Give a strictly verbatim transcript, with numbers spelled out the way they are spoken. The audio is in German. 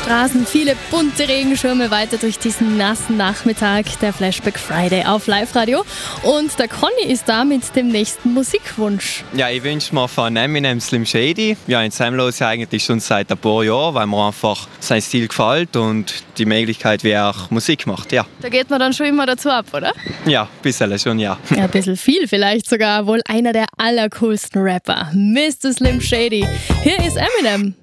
Straßen, viele bunte Regenschirme weiter durch diesen nassen Nachmittag. Der Flashback Friday auf Live-Radio. Und der Conny ist da mit dem nächsten Musikwunsch. Ja, ich wünsche mir von Eminem Slim Shady. Ja, in Sam höre ich eigentlich schon seit ein paar Jahren, weil mir einfach sein Stil gefällt und die Möglichkeit, wie er auch Musik macht, ja. Da geht man dann schon immer dazu ab, oder? Ja, ein bisschen schon, ja. Ja, ein bisschen viel vielleicht sogar. Wohl einer der allercoolsten Rapper, Mister Slim Shady. Hier ist Eminem.